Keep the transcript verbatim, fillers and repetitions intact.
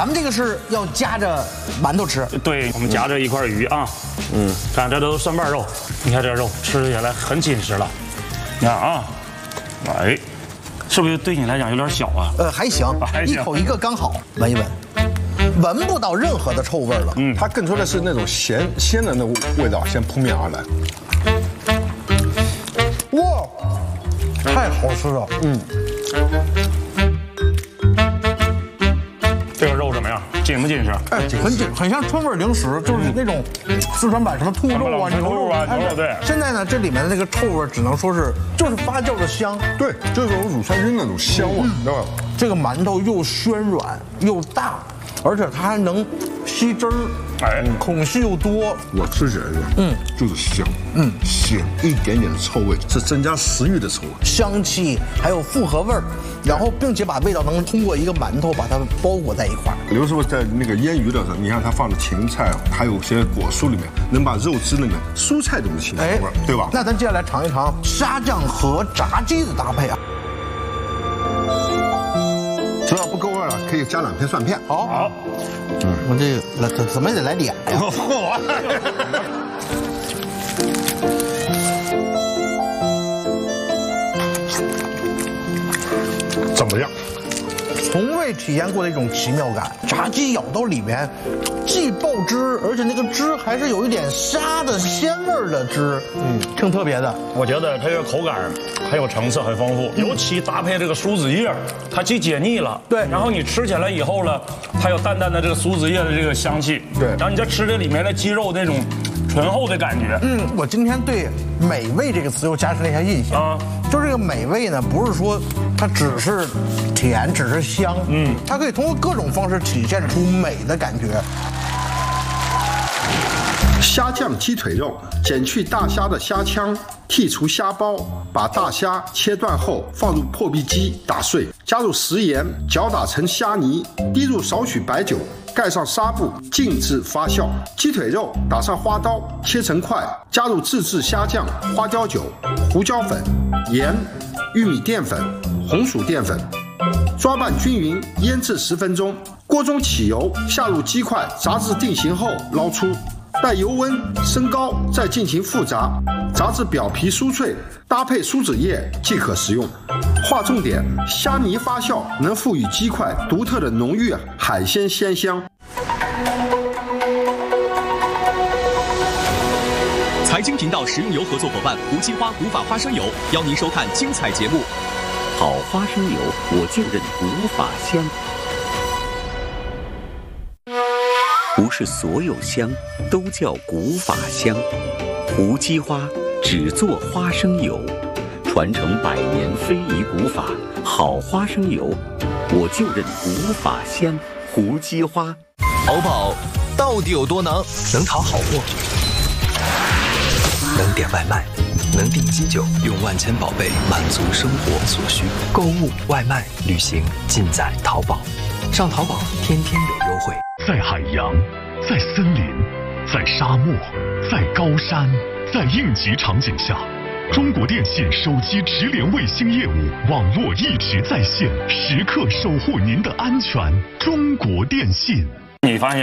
咱们这个是要夹着馒头吃。 对，我们夹着一块鱼啊，嗯，看这都蒜瓣肉，你看这肉吃起来很紧实了，你看啊，哎，是不是对你来讲有点小啊？ 呃，还行， 还行一口一个刚好，闻一闻，闻不到任何的臭味了。 嗯，它更多的是那种咸鲜的那味道先扑面而来。 哇，太好吃了。嗯。 这个肉怎么样？紧不紧实？ 哎，很紧，很像春味零食，就是那种四川版什么兔肉啊、牛肉啊、 牛肉对。 现在呢，这里面的那个臭味只能说是就是发酵的香， 对，就是有乳酸菌那种香味，知道吧？ 这个馒头又暄软又大，而且它还能吸汁儿， 哎， 孔隙又多。 我吃起来是，嗯，就是香，嗯，咸，一点点的臭味，是增加食欲的臭味， 香气还有复合味儿，然后并且把味道能通过一个馒头把它包裹在一块儿。 刘师傅在那个腌鱼的时候，你看他放的芹菜，还有些果蔬里面，能把肉汁里面蔬菜都能起来味儿，对吧？ 那咱接下来尝一尝虾酱和炸鸡的搭配啊。 实在不够味了，可以加两片蒜片。 好，好，嗯，我这个怎怎么也得来俩呀？ 怎么样？ 从未体验过的一种奇妙感。炸鸡咬到里面，既爆汁，而且那个汁还是有一点虾的鲜味儿的汁，嗯，挺特别的。 我觉得它这个口感还有层次很丰富，尤其搭配这个苏子叶，它既解腻了， 对， 然后你吃起来以后呢，它有淡淡的这个苏子叶的这个香气， 对， 然后你再吃这里面的鸡肉那种醇厚的感觉。 嗯，我今天对“美味”这个词又加深了一下印象啊，就是这个美味呢，不是说它只是甜，只是香，嗯，它可以通过各种方式体现出美的感觉。 虾酱鸡腿肉，剪去大虾的虾腔，剔除虾包，把大虾切断后放入破壁机打碎，加入食盐，搅打成虾泥，滴入少许白酒，盖上纱布，静置发酵。鸡腿肉打上花刀，切成块，加入自制虾酱、花椒酒、胡椒粉、盐、玉米淀粉、红薯淀粉，抓拌均匀，腌制十分钟。锅中起油，下入鸡块，炸至定型后捞出。待油温升高，再进行复炸，炸至表皮酥脆，搭配苏子叶即可食用。划重点：虾泥发酵能赋予鸡块独特的浓郁海鲜鲜香。 财经频道食用油合作伙伴胡金花古法花生油邀您收看精彩节目。 好花生油，我就认古法香。不是所有香都叫古法香，胡姬花只做花生油，传承百年非遗古法，好花生油，我就认古法香。胡姬花， 淘宝到底有多能？能淘好货，能点外卖，能订机酒，用万千宝贝满足生活所需。购物、外卖、旅行，尽在淘宝。上淘宝，天天有优惠。 在海洋，在森林，在沙漠，在高山，在应急场景下，中国电信手机直连卫星业务网络一直在线，时刻守护您的安全。中国电信， 你发现